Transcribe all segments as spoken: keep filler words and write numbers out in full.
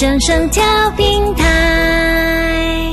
正声调平台。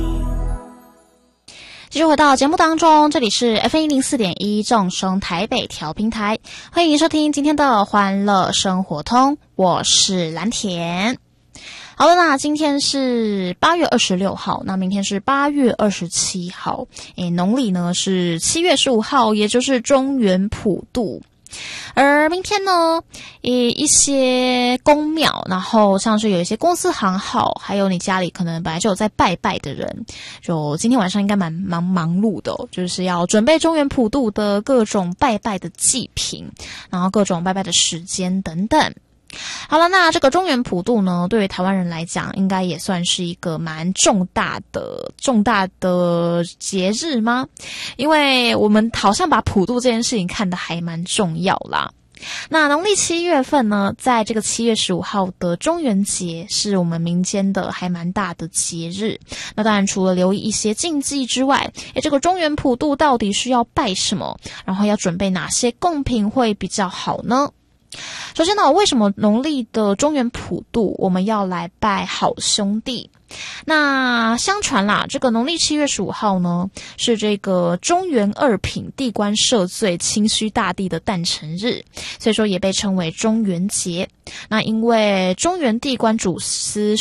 继续回到节目当中，这里是 F M 一零四点一正声台北调平台，欢迎收听今天的欢乐生活通，我是蓝田。好了，那今天是八月二十六号，那明天是八月二十七号，诶，农历呢是七月十五号，也就是中元普渡。而明天呢，诶，一些公庙，然后像是有一些公司行号，还有你家里可能本来就有在拜拜的人，就今天晚上应该蛮忙忙碌的哦，就是要准备中元普渡的各种拜拜的祭品，然后各种拜拜的时间等等。好了，那这个中元普渡呢，对于台湾人来讲，应该也算是一个蛮重大的、重大的节日吗？因为我们好像把普渡这件事情看得还蛮重要啦。那农历七月份呢，在这个七月十五号的中元节，是我们民间的还蛮大的节日。那当然，除了留意一些禁忌之外，诶，这个中元普渡到底需要拜什么？然后要准备哪些贡品会比较好呢？首先呢，为什么农历的中元普渡我们要来拜好兄弟？那相传啦，这个农历七月十五号呢，是这个中元二品地官赦罪清虚大帝的诞辰日，所以说也被称为中元节。那因为中元地官主司